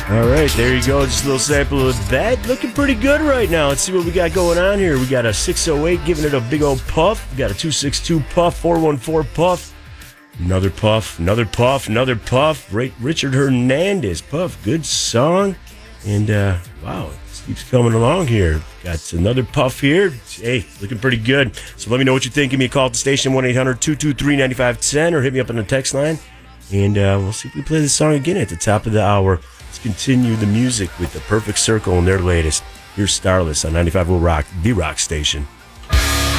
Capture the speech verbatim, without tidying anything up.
All right, there you go. Just a little sample of that. Looking pretty good right now. Let's see what we got going on here. We got a six oh eight giving it a big old puff. We got a two sixty-two puff, four one four puff. Another puff, another puff, another puff. Right, Richard Hernandez puff. Good song. And, uh, wow, it keeps coming along here. Got another puff here. Hey, looking pretty good. So let me know what you think. Give me a call at the station, one eight hundred two two three nine five one zero, or hit me up on the text line. And uh, we'll see if we play this song again at the top of the hour. Let's continue the music with the Perfect Circle and their latest. Here's Starless on ninety-five will Rock, the rock station.